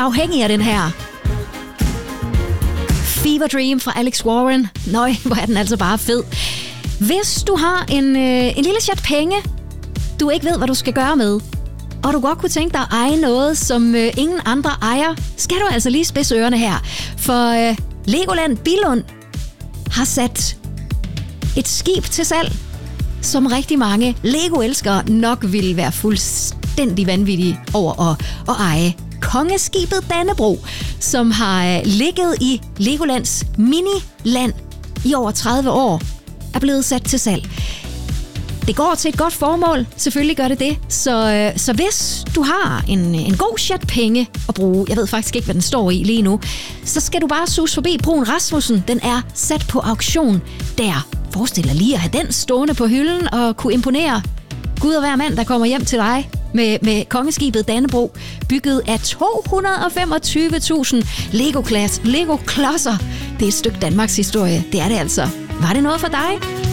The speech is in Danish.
afhængig af den her. Fever Dream fra Alex Warren. Nøj, hvor er den altså bare fed. Hvis du har en lille chat penge, du ikke ved, hvad du skal gøre med, og du godt kunne tænke dig at eje noget, som ingen andre ejer, skal du altså lige spidse ørerne her. For Legoland Billund har sat et skib til salg, som rigtig mange Lego-elskere nok ville være fuldstændig vanvittige over at eje. Kongeskibet Dannebrog, som har ligget i Legolands miniland i over 30 år, er blevet sat til salg. Det går til et godt formål, selvfølgelig gør det. Så hvis du har en god chat penge at bruge, jeg ved faktisk ikke, hvad den står i lige nu, så skal du bare sus forbi Bruun Rasmussen. Den er sat på auktion der. Forestil dig lige at have den stående på hylden og kunne imponere Gud og hver mand, der kommer hjem til dig med kongeskibet Dannebrog, bygget af 225.000 Lego-klodser. Det er et stykke Danmarks historie. Det er det altså. Var det noget for dig?